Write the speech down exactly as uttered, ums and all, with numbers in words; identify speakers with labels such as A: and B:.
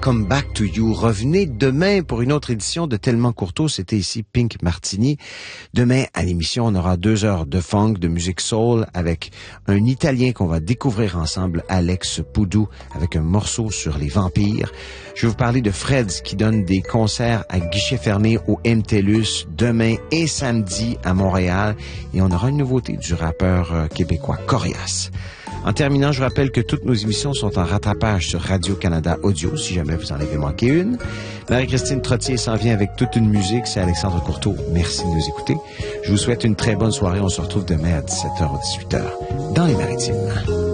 A: Come Back to You. Revenez demain pour une autre édition de Tellement Courteau. C'était ici Pink Martini. Demain, à l'émission, on aura deux heures de funk, de musique soul avec un Italien qu'on va découvrir ensemble, Alex Poudou, avec un morceau sur les vampires. Je vais vous parler de Freds qui donne des concerts à guichet fermé au M T L U S demain et samedi à Montréal. Et on aura une nouveauté du rappeur euh, québécois Corias. En terminant, je vous rappelle que toutes nos émissions sont en rattrapage sur Radio-Canada Audio, si jamais vous en avez manqué une. Marie-Christine Trottier s'en vient avec toute une musique. C'est Alexandre Courteau. Merci de nous écouter. Je vous souhaite une très bonne soirée. On se retrouve demain à dix-sept heures ou dix-huit heures dans les Maritimes.